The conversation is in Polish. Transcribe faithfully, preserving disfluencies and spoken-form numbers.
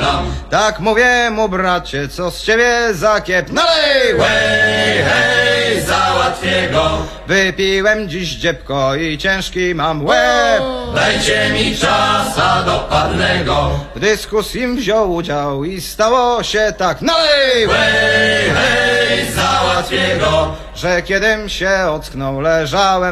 dam. Tak mówię mu, bracie, co z ciebie za kiep? Nalej! Hej, hej, załatwię go. Wypiłem dziś dziebko i ciężki mam łeb. Dajcie mi czasa, dopadnę go. W dyskusji wziął udział i stało się tak. Nalej! Hej, hej, załatwię go. Że kiedym się ocknął, leżałem